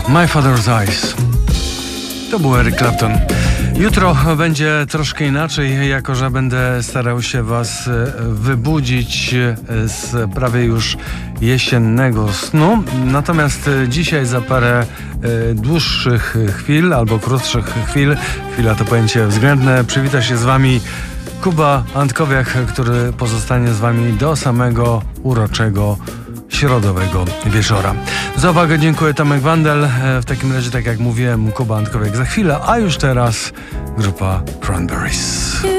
My Father's Eyes. To był Eric Clapton. Jutro będzie troszkę inaczej, jako że będę starał się was wybudzić z prawie już jesiennego snu. Natomiast dzisiaj za parę dłuższych chwil albo krótszych chwil, chwila to pojęcie względne, przywita się z wami Kuba Antkowiak, który pozostanie z wami do samego uroczego środowego wieczora. Za uwagę dziękuję, Tomek Wandel. W takim razie, tak jak mówiłem, Kuba Antkowiak za chwilę, a już teraz grupa Cranberries.